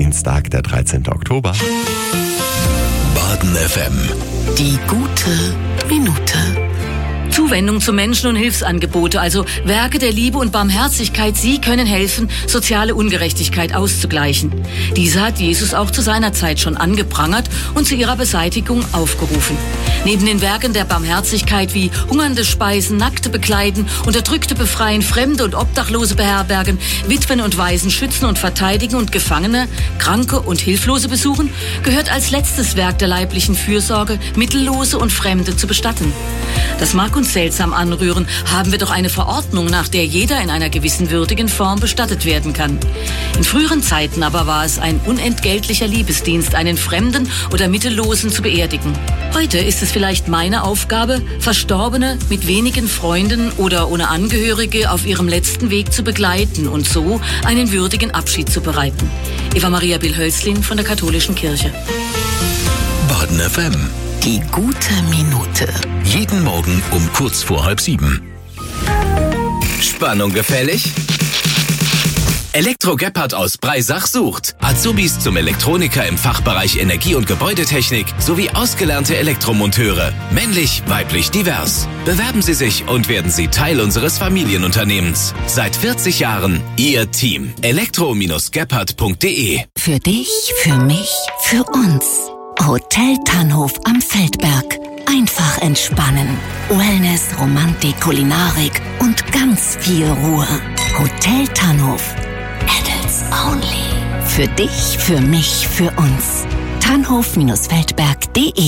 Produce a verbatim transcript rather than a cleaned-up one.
Dienstag, der dreizehnten Oktober. Baden F M. Die gute Minute. Zuwendung zu Menschen und Hilfsangebote, also Werke der Liebe und Barmherzigkeit, sie können helfen, soziale Ungerechtigkeit auszugleichen. Diese hat Jesus auch zu seiner Zeit schon angeprangert und zu ihrer Beseitigung aufgerufen. Neben den Werken der Barmherzigkeit wie Hungernde speisen, Nackte bekleiden, Unterdrückte befreien, Fremde und Obdachlose beherbergen, Witwen und Waisen schützen und verteidigen und Gefangene, Kranke und Hilflose besuchen, gehört als letztes Werk der leiblichen Fürsorge, Mittellose und Fremde zu bestatten. Das mag uns seltsam anrühren, haben wir doch eine Verordnung, nach der jeder in einer gewissen würdigen Form bestattet werden kann. In früheren Zeiten aber war es ein unentgeltlicher Liebesdienst, einen Fremden oder Mittellosen zu beerdigen. Heute ist es vielleicht meine Aufgabe, Verstorbene mit wenigen Freunden oder ohne Angehörige auf ihrem letzten Weg zu begleiten und so einen würdigen Abschied zu bereiten. Eva-Maria Bill-Hölzlin von der Katholischen Kirche. Baden F M. Die gute Minute. Jeden Morgen um kurz vor halb sieben. Spannung gefällig? Elektro Gebhardt aus Breisach sucht Azubis zum Elektroniker im Fachbereich Energie- und Gebäudetechnik sowie ausgelernte Elektromonteure, männlich, weiblich, divers. Bewerben Sie sich und werden Sie Teil unseres Familienunternehmens. Seit vierzig Jahren Ihr Team. elektro Gebhardt punkt de. Für dich, für mich, für uns. Hotel Tannhof am Feldberg. Einfach entspannen. Wellness, Romantik, Kulinarik und ganz viel Ruhe. Hotel Tannhof. Adults only. Für dich, für mich, für uns. tannhof Feldberg punkt de